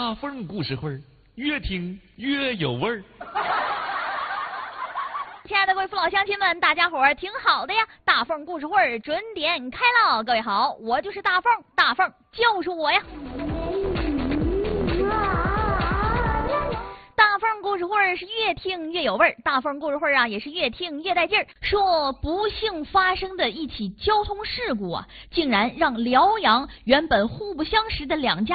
大凤故事会儿，越听越有味儿。 亲爱的各位父老乡亲们，大家伙儿挺好的呀！大凤故事会儿准点开了，各位好，我就是大凤，大凤就是我呀！大凤故事会儿是越听越有味儿，大凤故事会儿啊也是越听越带劲儿。说不幸发生的一起交通事故啊，竟然让辽阳原本互不相识的两家